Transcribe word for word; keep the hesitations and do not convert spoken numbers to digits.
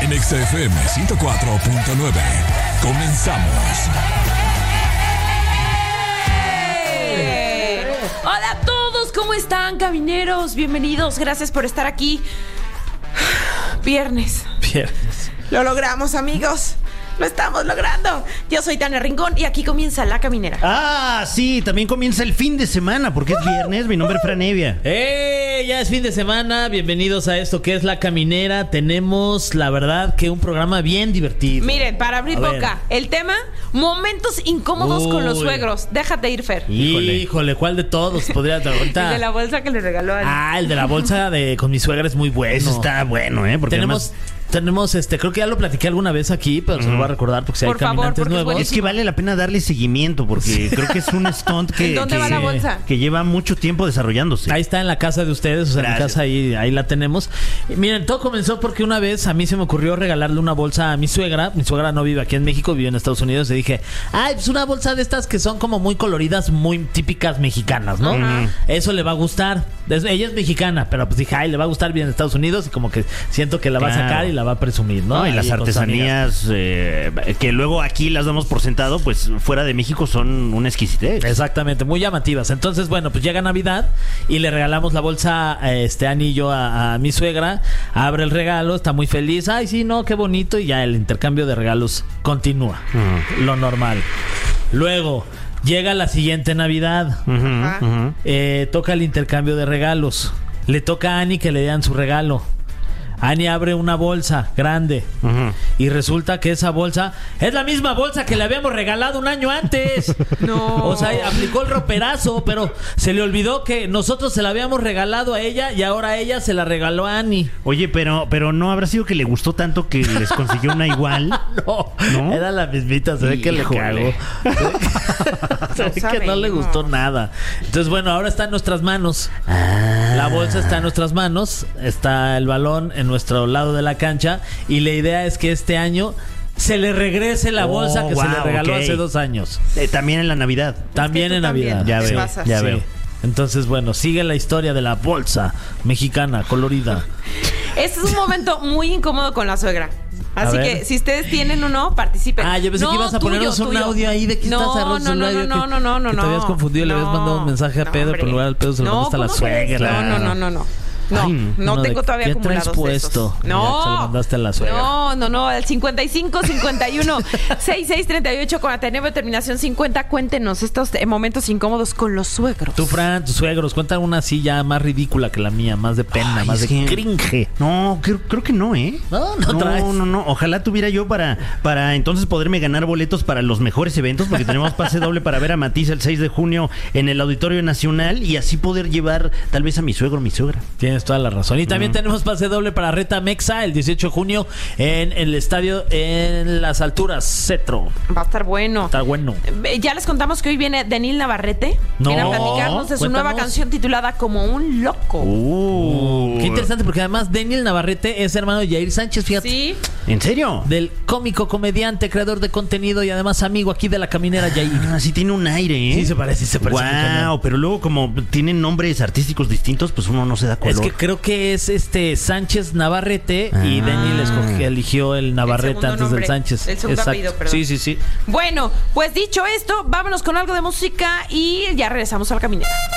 En Exa F M ciento cuatro punto nueve. Comenzamos. Hola a todos, ¿cómo están, camineros? Bienvenidos, gracias por estar aquí. Viernes. Viernes. Lo logramos, amigos. Lo estamos logrando. Yo soy Tania Rincón y aquí comienza La Caminera. Ah, sí, también comienza el fin de semana porque es viernes. Mi nombre es Fran Evia. ¡Eh! Ya es fin de semana. Bienvenidos a esto que es La Caminera. Tenemos, la verdad, que un programa bien divertido. Miren, para abrir A boca, ver. el tema, momentos incómodos Uy. con los suegros. Déjate ir, Fer. Híjole, Híjole ¿cuál de todos? Podría ahorita. El de la bolsa que le regaló a Ah, el de la bolsa de con mi suegra es muy bueno. Ese está bueno, ¿eh? Porque Tenemos... además... Tenemos, este, creo que ya lo platiqué alguna vez aquí, pero se lo voy a recordar porque si hay Por favor, caminantes porque es nuevos. Es que vale la pena darle seguimiento porque creo que es un stunt que, ¿En dónde que, va la bolsa? que lleva mucho tiempo desarrollándose. Ahí está en la casa de ustedes, o sea, en mi Gracias. casa ahí, ahí la tenemos. Y miren, todo comenzó porque una vez a mí se me ocurrió regalarle una bolsa a mi suegra. Mi suegra no vive aquí en México, vive en Estados Unidos. Y dije, ay, pues una bolsa de estas que son como muy coloridas, muy típicas mexicanas, ¿no? Ajá. Eso le va a gustar. Es- Ella es mexicana, pero pues dije, ay, le va a gustar bien en Estados Unidos y como que siento que la va a Claro. sacar y la va a presumir, ¿no? ¿no? Y Ahí las con sus amigas. artesanías eh, que luego aquí las damos por sentado, pues fuera de México son una exquisitez. Exactamente, muy llamativas. Entonces, bueno, pues llega Navidad y le regalamos la bolsa, este Ani y yo a, a mi suegra. Abre el regalo, está muy feliz. Ay, sí, no, qué bonito. Y ya el intercambio de regalos continúa. Ujú. Lo normal. Luego, llega la siguiente Navidad. Ujú, Ajá. ujú. Eh, toca el intercambio de regalos. Le toca a Ani que le den su regalo. Ani abre una bolsa grande Ujú. y resulta que esa bolsa es la misma bolsa que le habíamos regalado un año antes. No. O sea, aplicó el roperazo, pero se le olvidó que nosotros se la habíamos regalado a ella y ahora ella se la regaló a Ani. Oye, pero, pero no habrá sido que le gustó tanto que les consiguió una igual. No, ¿No? era la mismita, se ve que le Híjole. cagó. Se ve que no sabemos. le gustó nada. Entonces, bueno, ahora está en nuestras manos. La bolsa está en nuestras manos, está el balón en nuestro lado de la cancha y la idea es que este año se le regrese la Oh, bolsa que se le wow, regaló ok. hace dos años. Eh, también en la Navidad. También tú en Navidad. también Ya te veo, pasas. ya Sí. veo. Entonces, bueno, sigue la historia de la bolsa mexicana colorida. Este es un momento muy incómodo con la suegra. Así A ver. que si ustedes tienen uno, participen. Ah, yo pensé No, que ibas a tuyo, ponernos un tuyo. audio ahí de que no, estás arroz no, en no, radio, no, que- no, no, no, que no. te habías confundido y le habías mandado un mensaje a Pedro, pero en lugar al Pedro se lo mandaste a la ¿cómo suegra. crees? No, no, no, no, no. No, Ay, no uno de- tengo todavía ¿qué acumulados traes puesto? de esos. Ya No. se lo mandaste a la suegra. No, no, no, al cincuenta y cinco, cincuenta y uno, sesenta y seis, treinta y ocho, cuarenta y nueve, terminación cincuenta. Cuéntenos estos eh, momentos incómodos con los suegros. Tú, Fran, tus suegros, cuenta una así ya más ridícula que la mía, más de pena, Ay, más es de que- cringe. No, creo, creo que no, ¿eh? No, no traes. No, no, no. Ojalá tuviera yo para, para entonces poderme ganar boletos para los mejores eventos, porque tenemos pase doble para ver a Matiz el seis de junio en el Auditorio Nacional y así poder llevar tal vez a mi suegro o mi suegra. Tienes toda la razón. Y también tenemos pase doble para Reta Mexa el dieciocho de junio en el estadio en las alturas Cetro. Va a estar bueno. Está bueno. Eh, Ya les contamos que hoy viene Denil Navarrete. No, Viene a platicarnos de su cuéntanos. nueva canción titulada Como un loco. Uh, Qué interesante, porque además Daniel Navarrete es hermano de Yair Sánchez, fíjate. Sí. ¿En serio? Del cómico, comediante, creador de contenido y además amigo aquí de la caminera Yair. Ah, sí tiene un aire, ¿eh? Sí, se parece, sí se parece muy Wow, cañón. pero luego como tienen nombres artísticos distintos, pues uno no se da color. Es que creo que es este Sánchez Navarrete y Ah. Daniel escogió, eligió el Navarrete segundo antes nombre, del Sánchez. el segundo apellido, perdón. Sí, sí, sí. Bueno, pues dicho esto, vámonos con algo de música y ya regresamos a La Caminera.